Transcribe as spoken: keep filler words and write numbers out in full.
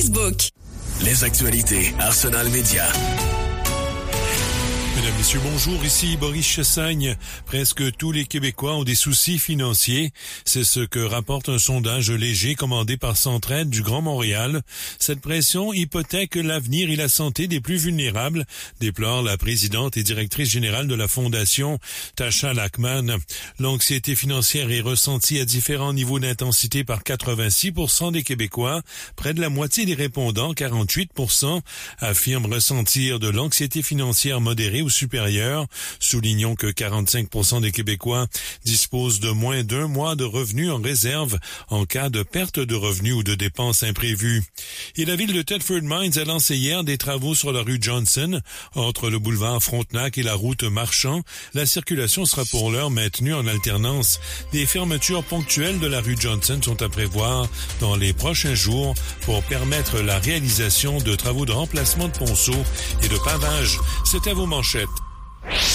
Facebook. Les actualités Arsenal Média. Mesdames, Messieurs, bonjour, ici Boris Chassagne. Presque tous les Québécois ont des soucis financiers. C'est ce que rapporte un sondage léger commandé par Centraide du Grand Montréal. Cette pression hypothèque l'avenir et la santé des plus vulnérables, déplore la présidente et directrice générale de la Fondation, Tasha Lackman. L'anxiété financière est ressentie à différents niveaux d'intensité par quatre-vingt-six pour cent des Québécois. Près de la moitié des répondants, quarante-huit pour cent, affirment ressentir de l'anxiété financière modérée ou supérieure. Soulignons que quarante-cinq pour cent des Québécois disposent de moins d'un mois de revenus en réserve en cas de perte de revenus ou de dépenses imprévues. Et la ville de Thetford Mines a lancé hier des travaux sur la rue Johnson, entre le boulevard Frontenac et la route Marchand. La circulation sera pour l'heure maintenue en alternance. Des fermetures ponctuelles de la rue Johnson sont à prévoir dans les prochains jours pour permettre la réalisation de travaux de remplacement de ponceaux et de pavage. C'est à vos manchettes.